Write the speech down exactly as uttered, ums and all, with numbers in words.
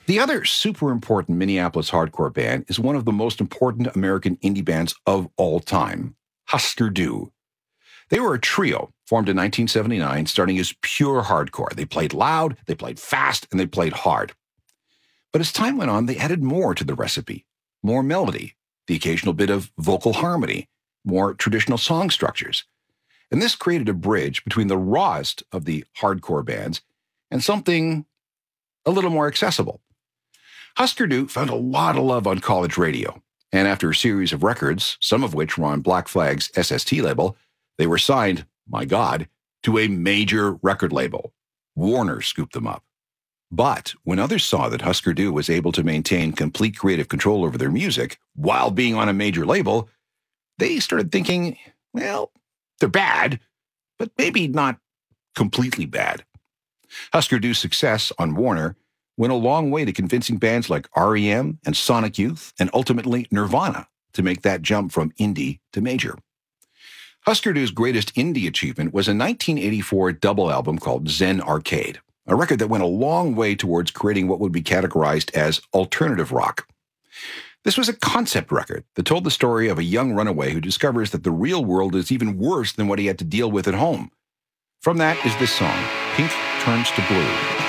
The other super important Minneapolis hardcore band is one of the most important American indie bands of all time, Husker Du. They were a trio formed in nineteen seventy-nine, starting as pure hardcore. They played loud, they played fast, and they played hard. But as time went on, they added more to the recipe, more melody, the occasional bit of vocal harmony, more traditional song structures. And this created a bridge between the rawest of the hardcore bands and something a little more accessible. Husker Du found a lot of love on college radio, and after a series of records, some of which were on Black Flag's S S T label, they were signed, my God, to a major record label. Warner scooped them up. But when others saw that Husker Du was able to maintain complete creative control over their music while being on a major label, they started thinking, well, they're bad, but maybe not completely bad. Husker Du's success on Warner went a long way to convincing bands like R E M and Sonic Youth and ultimately Nirvana to make that jump from indie to major. Husker Du's greatest indie achievement was a nineteen eighty-four double album called Zen Arcade, a record that went a long way towards creating what would be categorized as alternative rock. This was a concept record that told the story of a young runaway who discovers that the real world is even worse than what he had to deal with at home. From that is this song, Pink Turns to Blue.